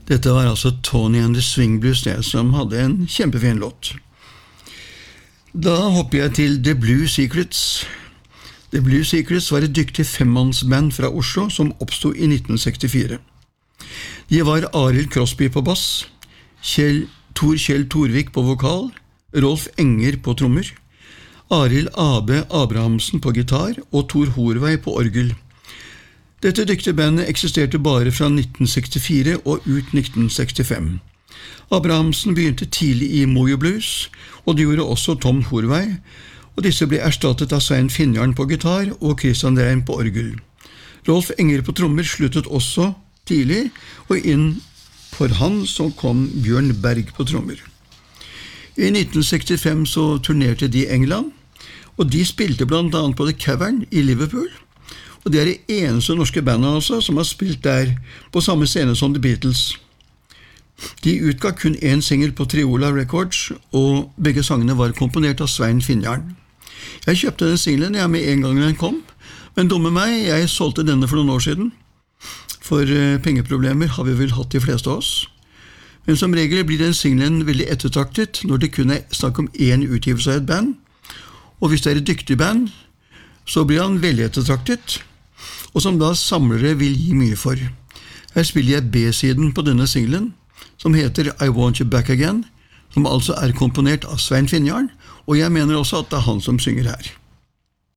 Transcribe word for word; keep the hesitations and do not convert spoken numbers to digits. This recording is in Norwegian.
Dette var altså Tony and the Swing Blues, det, som hadde en kjempefin låt. Da hopper jeg til The Blue Secrets. The Blue Secrets var et dyktig femmannsband fra Oslo som oppstod i nitten sekstifire. De var Arild Crosby på bass, Kjell, Tor Kjell Torvik på vokal, Rolf Enger på trommer, Arild A B Abrahamsen på gitar og Tor Horvei på orgel. Dette dyktige bandet eksisterte bare fra nitten sekstifire og ut nitten sekstifem. Abrahamsen begynte tidlig i Mojo Blues, og det gjorde også Tom Horvei, og disse ble erstattet av Svein Finnjarn på gitar og Christian Reim på orgel. Rolf Enger på trommer sluttet også tidlig, og inn for han så kom Bjørn Berg på trommer. I nitten sekstifem så turnerte de i England, og de spilte blant annet på The Cavern i Liverpool, og det er det eneste norske bandet altså som har spilt der på samme scene som The Beatles. De utga kun en single på Triola Records, og begge sangene var komponert av Svein Finnjarn. Jeg kjøpte den singlen jeg med en gang den kom, men dumme meg, jeg solgte denne for noen år siden. For pengeproblemer har vi vel hatt de fleste av oss. Men som regel blir den singlen veldig ettertraktet når det kun er snakk om en utgivelse av et band, og hvis det er et dyktig band, så blir han veldig ettertraktet, og som da samlere vil gi mye for. Her spiller jeg B-siden på denne singlen, som heter I Want You Back Again, som altså er komponert av Svein Finnjarn, og jeg mener også at det er han som synger her.